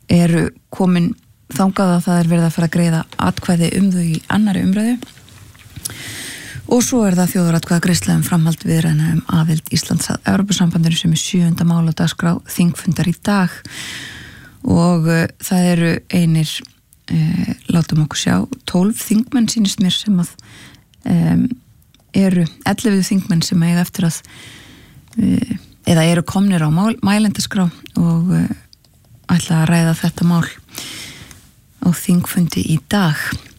eru komin þangað að það verið að fara að greiða atkvæði þau í annarri umræðu og svo það þjóðaratkvæða greiðsla framhald viðræðna aðild Íslands að Evrópusambandinu sem 7. mál á dagskrá þingfundar í dag og það eru einir látum okkur sjá 12 þingmenn sýnist mér sem að eru 11 þingmenn sem eiga eftir að eða eru komnir á mælendaskrá og ætla að ræða þetta mál á þingfundi í dag.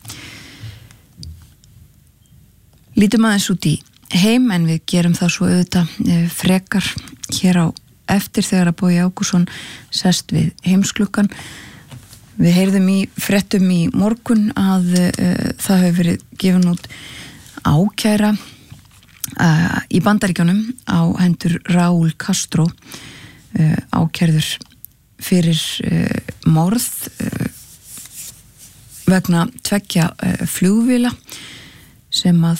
Lítum aðeins út í heim en við gerum það svo auðvitað frekar hér á eftir þegar að Bogi Ágústsson sest við heimsklukkan. Við heyrðum í fréttum í morgun að það hefur verið gefin út ákæra í Bandaríkjunum á hendur Raúl Castro ákærður fyrir morð vegna 2 flugvéla sem að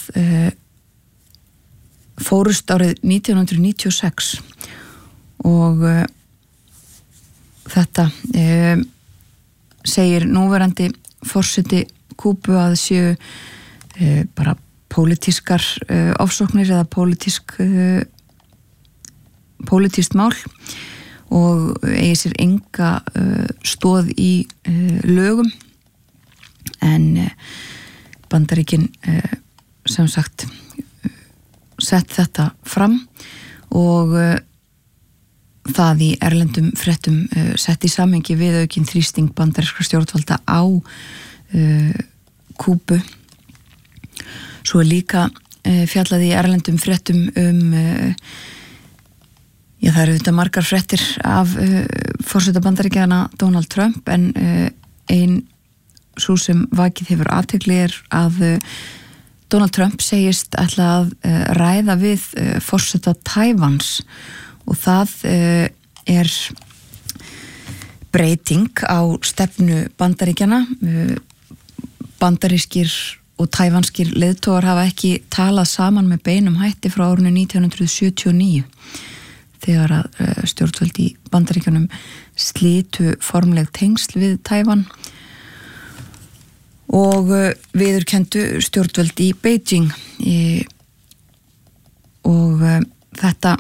fórust árið 1996 og þetta segir núverandi forseti Kúbu að séu bara pólitískar ofsóknir eða pólitískt mál og eigi sér enga stoð í lögum en Bandaríkin sem sagt sett þetta fram og það í erlendum fréttum sett í samhengi við aukinn þrýsting bandarískra stjórnvalda á Kúbu. Svo líka fjallaði í erlendum fréttum það eru þetta margar fréttir af forseta Bandaríkjanna Donald Trump en ein sú sem vakið hefur athygli að Donald Trump segist ætla að ræða við forseta Taívans og það breyting á stefnu Bandaríkjanna. Bandarískir og tævanskir leiðtogar hafa ekki talað saman með beinum hætti frá árinu 1979 þegar að stjórnvöld í Bandaríkjunum slitu formleg tengsl við Taívan og viðurkenndu stjórnvöld í Beijing og þetta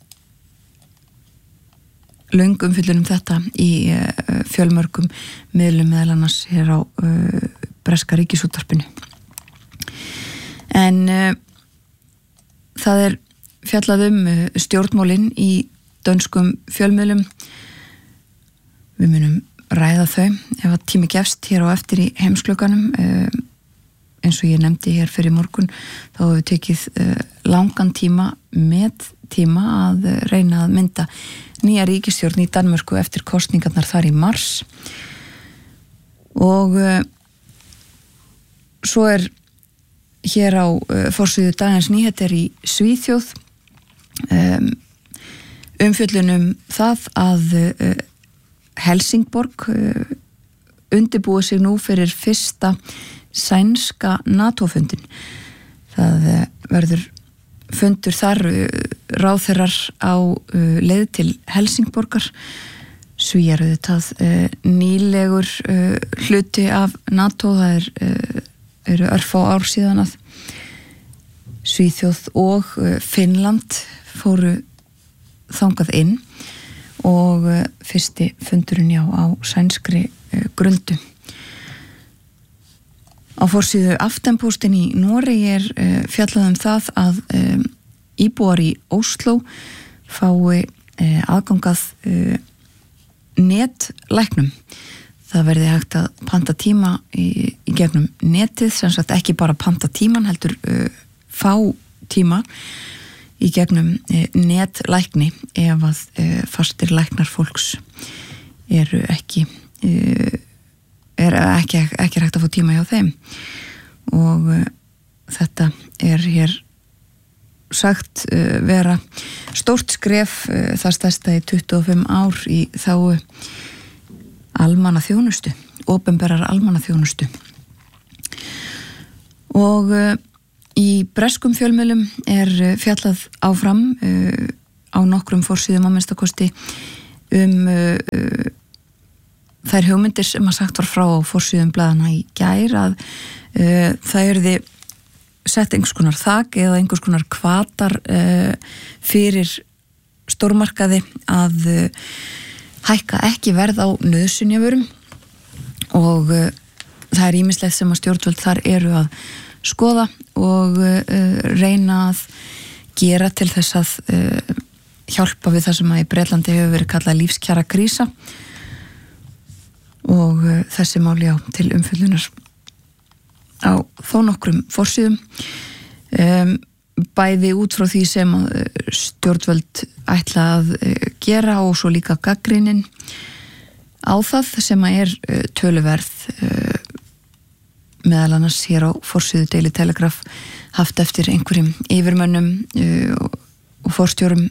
löng umfjöllun þetta í fjölmörgum miðlum meðal annars hér á breska ríkisútvarpinu. En það fjallað stjórnmálin í dönskum fjölmiðlum. Við munum ræða þau ef að tími gefst hér á eftir í heimsklukkanum. Eins og ég nefndi hér fyrir morgun þá hefur tekið langan tíma að reyna að mynda nýja ríkisstjórn í Danmörku eftir kosningarnar þar í mars og svo hér á forsíðu Dagens Nyheter í Svíþjóð umfjöllun það að Helsingborg undirbúið sig nú fyrir fyrsta sænska NATO-fundin. Það verður fundur þar ráðherrar á leið til Helsingborgar. Svíar auðvitað nýlegur hluti af NATO. Það eru örfá ár síðan að Svíþjóð og Finnland fóru þangað inn og fyrsti fundurinn á sænskri grundu. Á forsíðu Aftenpostin í Noregi fjallað það að íbúar í Ósló fái aðgangað netlæknum. Það verði hægt að panta tíma í gegnum netið, sem sagt ekki bara panta tíman heldur fá tíma í gegnum netlækni ef að fastir læknar fólks ekki hægt að fá tíma hjá þeim og þetta hér sagt vera stórt skref, það stærsta í 25 ár í þágu almannaþjónustu, opinberar almannaþjónustu. Og í breskum fjölmiðlum fjallað áfram á nokkrum forsíðum að minnsta kosti þær hugmyndir sem að sagt var frá á forsíðum blaðana í gær að það yrði sett einhvers konar þak eða einhvers konar hvatar fyrir stórmarkaði að hækka ekki verð á nauðsynjavörum og það er ýmislegt sem að stjórnvöld þar eru að skoða og reyna að gera til þess að hjálpa við það sem að í Bretlandi hefur verið kallað lífskjara krísa og þessi máli á til umfjöllunar á þó nokkrum forsíðum bæði út frá því sem stjórnvöld ætla að gera og svo líka gagnrýnin á það sem að er töluverð meðal annars hér á forsíðu Daily Telegraph haft eftir einhverjum yfirmönnum og forstjórum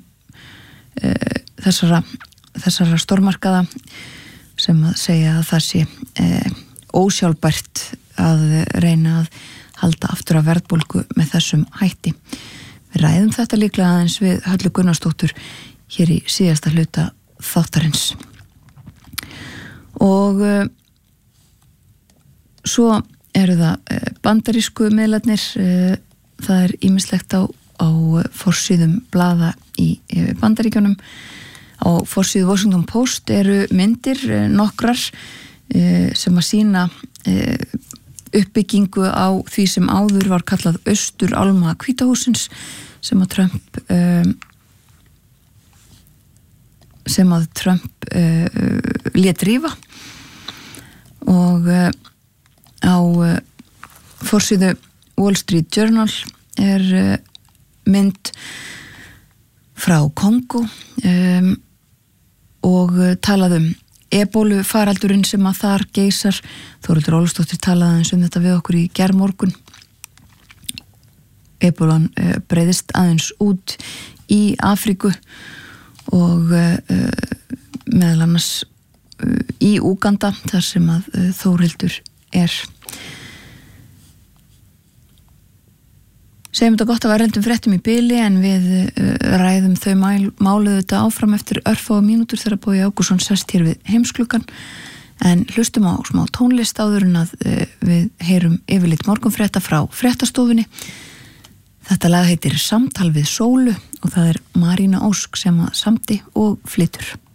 þessara stórmarkaða sem að segja að það sé ósjálfbært að reyna að halda aftur af verðbólgu með þessum hætti. Við ræðum þetta líklega aðeins við Höllu Gunnarsdóttur hér í síðasta hluta þáttarins. Og svo eru það bandarísku miðlarnir, það er ýmislegt á forsíðum blaða í Bandaríkjunum. Á forsíðu Washington Post eru myndir nokkrar sem að sýna uppbyggingu á því sem áður var kallað austurálma Hvítahússins sem að Trump lét rífa og á forsíðu Wall Street Journal er mynd frá Kongo og talað ebólu faraldurinn sem að þar geysar. Þórhildur Ólafsdóttir talaði aðeins þetta við okkur í gærmorgun. Ebólan breiðist aðeins út í Afríku og meðal annars í Úganda þar sem að Þórhildur er. Segjum þetta gott af erlendum fréttum í bili en við ræðum þau máluðu þetta áfram eftir örfáa mínútur þegar Bogi Ágússon sest hér við heimsklukkan en hlustum á smá tónlist áður en að við heyrum yfirleitt morgunfrétta frá fréttastofunni. Þetta lag heitir Samtal við sólu og það er Marína Ósk sem að samdi og flytur.